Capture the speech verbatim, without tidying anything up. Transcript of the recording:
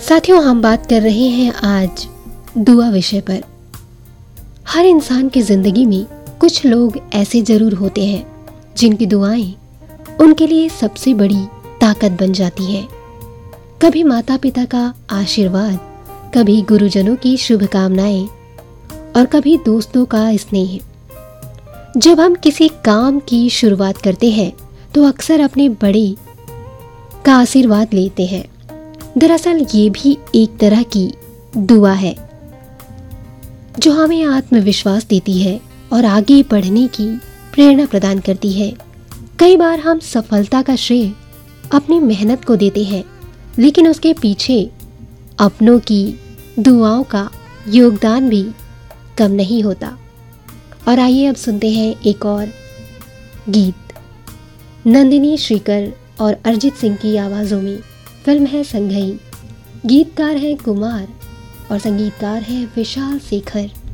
साथियों, हम बात कर रहे हैं आज दुआ विषय पर। हर इंसान की जिंदगी में कुछ लोग ऐसे जरूर होते हैं जिनकी दुआएं उनके लिए सबसे बड़ी ताकत बन जाती हैं। कभी माता पिता का आशीर्वाद, कभी गुरुजनों की शुभकामनाएं और कभी दोस्तों का स्नेह। जब हम किसी काम की शुरुआत करते हैं तो अक्सर अपने बड़े का आशीर्वाद लेते हैं। दरअसल ये भी एक तरह की दुआ है जो हमें आत्मविश्वास देती है और आगे बढ़ने की प्रेरणा प्रदान करती है। कई बार हम सफलता का श्रेय अपनी मेहनत को देते हैं, लेकिन उसके पीछे अपनों की दुआओं का योगदान भी कम नहीं होता। और आइए अब सुनते हैं एक और गीत। नंदिनी श्रीकर और अरिजीत सिंह की आवाज़ों में। फिल्म है संघई। गीतकार हैं कुमार और संगीतकार हैं विशाल शेखर।